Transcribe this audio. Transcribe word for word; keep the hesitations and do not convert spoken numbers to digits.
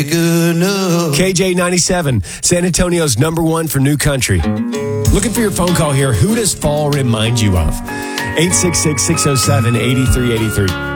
K J ninety-seven, San Antonio's number one for new country. Looking for your phone call here. Who does fall remind you of? eight six six, six oh seven, eight three eight three.